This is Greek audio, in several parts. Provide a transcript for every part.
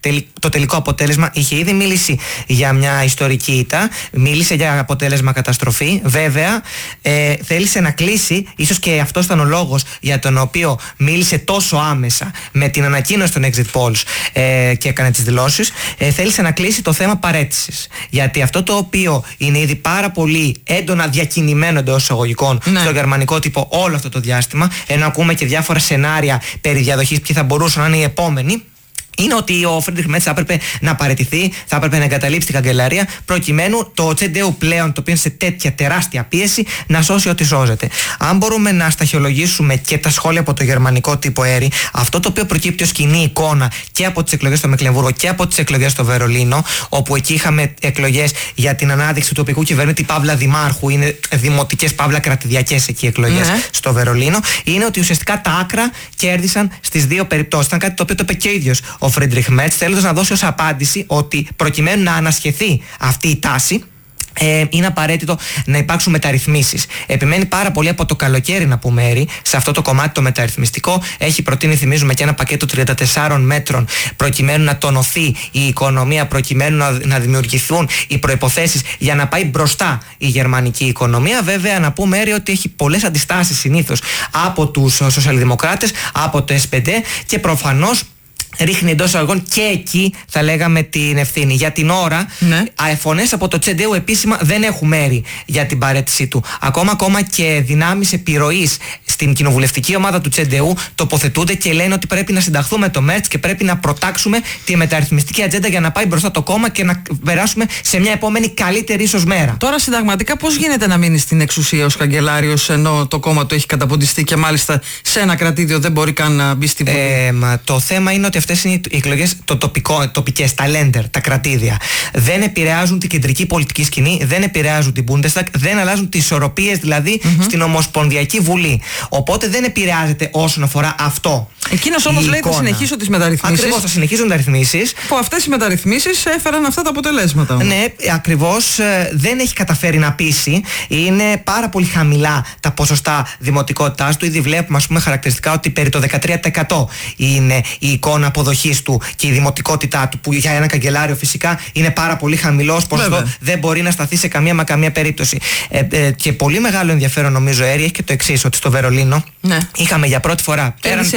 το τελικό αποτέλεσμα. Είχε ήδη μιλήσει για μια ιστορική ήττα, μίλησε για αποτέλεσμα καταστροφή. Βέβαια, θέλησε να κλείσει, ίσως και αυτός ήταν ο λόγος για τον οποίο μίλησε τόσο άμεσα με την ανακοίνωση των exit polls και έκανε τις δηλώσεις. Θέλησε να κλείσει το θέμα παραίτησης. Γιατί αυτό το οποίο είναι ήδη πάρα πολύ έντονα διακινημένο εντός εισαγωγικών στο γερμανικό τύπο όλο αυτό το διάστημα, ενώ ακούμε και διάφορα σενάρια περί διαδοχής ποιοι θα μπορούσαν να είναι οι επόμενοι, είναι ότι ο Φρίντριχ Μέρτς θα έπρεπε να παραιτηθεί, θα έπρεπε να εγκαταλείψει την καγκελαρία, προκειμένου το CDU πλέον, το οποίο είναι σε τέτοια τεράστια πίεση, να σώσει ό,τι σώζεται. Αν μπορούμε να σταχυολογήσουμε και τα σχόλια από το γερμανικό τύπο Έρη, αυτό το οποίο προκύπτει ως κοινή εικόνα και από τις εκλογές στο Μεκλεμβούργο και από τις εκλογές στο Βερολίνο, όπου εκεί είχαμε εκλογές για την ανάδειξη του τοπικού κυβερνήτη Παύλα Δημάρχου, είναι δημοτικές Παύλα κρατηδιακές εκεί εκλογές στο Βερολίνο, είναι ότι ουσιαστικά τα άκρα κέρδισαν στις δύο περιπτώσεις. Ήταν κάτι το οποίο το είπε και ο ίδιος ο Φρίντριχ Μέρτς, θέλοντας να δώσει ως απάντηση ότι προκειμένου να ανασχεθεί αυτή η τάση, είναι απαραίτητο να υπάρξουν μεταρρυθμίσεις. Επιμένει πάρα πολύ από το καλοκαίρι, να πούμε, Έρη, σε αυτό το κομμάτι το μεταρρυθμιστικό. Έχει προτείνει, θυμίζουμε, και ένα πακέτο 34 μέτρων προκειμένου να τονωθεί η οικονομία, προκειμένου να δημιουργηθούν οι προϋποθέσεις για να πάει μπροστά η γερμανική οικονομία. Βέβαια, να πούμε, Έρη, ότι έχει πολλές αντιστάσεις συνήθως από τους σοσιαλδημοκράτες, το SPD, και προφανώς ρίχνει εντός εισαγωγικών και εκεί, θα λέγαμε, την ευθύνη. Για την ώρα, φωνές από το CDU επίσημα δεν έχουν μέρη για την παραίτησή του. Ακόμα και δυνάμεις επιρροής στην κοινοβουλευτική ομάδα του CDU τοποθετούνται και λένε ότι πρέπει να συνταχθούμε το Μέρτς και πρέπει να προτάξουμε τη μεταρρυθμιστική ατζέντα για να πάει μπροστά το κόμμα και να περάσουμε σε μια επόμενη καλύτερη ίσως μέρα. Τώρα, συνταγματικά, πώς γίνεται να μείνει στην εξουσία ως καγκελάριος, ενώ το κόμμα του έχει καταποντιστεί και μάλιστα σε ένα κρατήδιο δεν μπορεί καν να μπει στη Βουλή? Το θέμα είναι ότι αυτές είναι οι εκλογές τοπικές, τα Länder, τα κρατήδια. Δεν επηρεάζουν την κεντρική πολιτική σκηνή, δεν επηρεάζουν την Bundestag, δεν αλλάζουν τις ισορροπίες δηλαδή στην Ομοσπονδιακή Βουλή. Οπότε δεν επηρεάζεται όσον αφορά αυτό. Εκείνος όμως λέει θα συνεχίσω τις μεταρρυθμίσεις. Ακριβώς, θα συνεχίσουν μεταρρυθμίσεις. Που αυτές οι μεταρρυθμίσεις έφεραν αυτά τα αποτελέσματα. Ναι, ακριβώς, δεν έχει καταφέρει να πείσει. Είναι πάρα πολύ χαμηλά τα ποσοστά δημοτικότητάς του. Ήδη βλέπουμε, ας πούμε, χαρακτηριστικά ότι περί το 13% είναι η εικόνα αποδοχής του και η δημοτικότητά του, που για ένα καγκελάριο φυσικά είναι πάρα πολύ χαμηλός ποσοστό. Δεν μπορεί να σταθεί σε καμία περίπτωση. Και πολύ μεγάλο ενδιαφέρον, νομίζω, Έρη, έχει και το εξής, ότι στο Βερολίνο είχαμε για πρώτη φορά.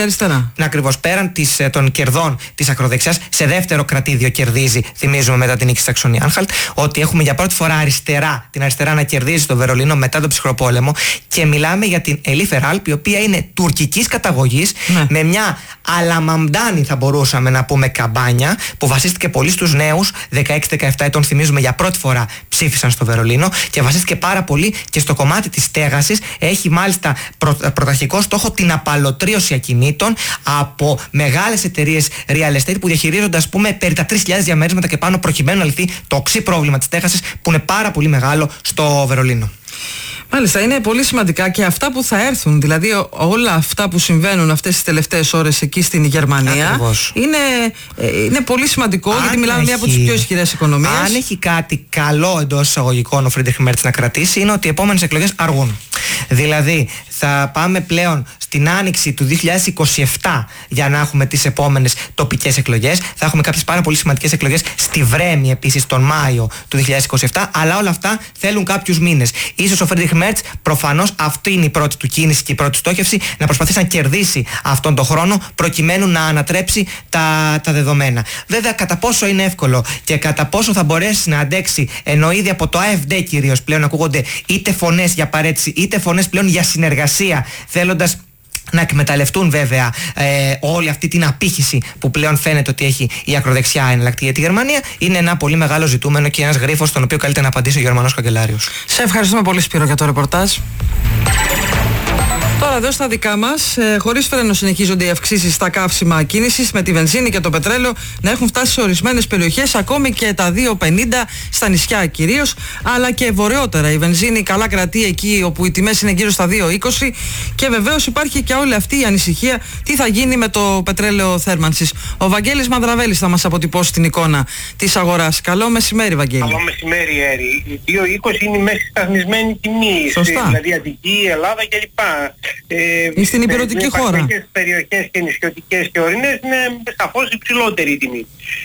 Πέραν των κερδών της ακροδεξιάς, σε δεύτερο κρατήδιο κερδίζει, θυμίζουμε, μετά την νίκη στη Σαξονία-Άνχαλτ, ότι έχουμε για πρώτη φορά την αριστερά να κερδίζει στο Βερολίνο μετά τον ψυχρό πόλεμο, και μιλάμε για την Ελίφερ Άλπ, η οποία είναι τουρκικής καταγωγής, με μια αλαμαμντάνη, θα μπορούσαμε να πούμε, καμπάνια, που βασίστηκε πολύ στους νέους 16-17 ετών, θυμίζουμε, για πρώτη φορά ψήφισαν στο Βερολίνο, και βασίστηκε πάρα πολύ και στο κομμάτι της στέγασης. Έχει μάλιστα πρωταρχικό στόχο την απαλωτρίωση ακινήτων από μεγάλες εταιρείες real estate που διαχειρίζονται, ας πούμε, περί τα 3.000 διαμερίσματα και πάνω, προκειμένου να λυθεί το οξύ πρόβλημα της στέγασης, που είναι πάρα πολύ μεγάλο στο Βερολίνο. Μάλιστα, είναι πολύ σημαντικά και αυτά που θα έρθουν, δηλαδή όλα αυτά που συμβαίνουν αυτές τις τελευταίες ώρες εκεί στην Γερμανία. Είναι πολύ σημαντικό, γιατί μιλάμε μια από τις πιο ισχυρές οικονομίες. Αν έχει κάτι καλό εντός εισαγωγικών ο Φρίντριχ Μέρτς να κρατήσει, είναι ότι οι επόμενες εκλογές αργούν. Δηλαδή, θα πάμε πλέον στην άνοιξη του 2027 για να έχουμε τις επόμενες τοπικές εκλογές. Θα έχουμε κάποιες πάρα πολύ σημαντικές εκλογές στη Βρέμη επίσης τον Μάιο του 2027, αλλά όλα αυτά θέλουν κάποιους μήνες. Ίσως ο Φρίντριχ Μέρτς, προφανώς αυτή είναι η πρώτη του κίνηση και η πρώτη στόχευση, να προσπαθήσει να κερδίσει αυτόν τον χρόνο προκειμένου να ανατρέψει τα δεδομένα. Βέβαια, κατά πόσο είναι εύκολο και κατά πόσο θα μπορέσει να αντέξει, ενώ ήδη από το AfD κυρίως πλέον ακούγονται είτε φωνές για παρέτηση είτε φωνές πλέον για συνεργασία, θέλοντας να εκμεταλλευτούν βέβαια όλη αυτή την απήχηση που πλέον φαίνεται ότι έχει η ακροδεξιά εναλλακτική για τη Γερμανία, είναι ένα πολύ μεγάλο ζητούμενο και ένας γρίφος στον οποίο καλείται να απαντήσει ο Γερμανός καγκελάριος. Σε ευχαριστούμε πολύ, Σπύρο, για το ρεπορτάζ. Τώρα εδώ στα δικά μας, χωρίς φρένο συνεχίζονται οι αυξήσεις στα καύσιμα κίνησης, με τη βενζίνη και το πετρέλαιο να έχουν φτάσει σε ορισμένες περιοχές ακόμη και τα 2,50 στα νησιά κυρίως, αλλά και βορειότερα. Η βενζίνη καλά κρατεί εκεί όπου οι τιμές είναι γύρω στα 2,20, και βεβαίως υπάρχει και όλη αυτή η ανησυχία τι θα γίνει με το πετρέλαιο θέρμανσης. Ο Βαγγέλης Μανδραβέλης θα μας αποτυπώσει την εικόνα της αγοράς. Καλό μεσημέρι, Βαγγέλη. Καλό μεσημέρι, Έρη. Η 2,20 είναι η μέση σταθμισμένη τιμή. Σωστά. Δηλαδή Αττική, Ελλάδα κλπ. Στην υπηρετική χώρα. Σε περιοχές και νησιωτικές και ορεινές είναι σαφώς υψηλότερη η τιμή.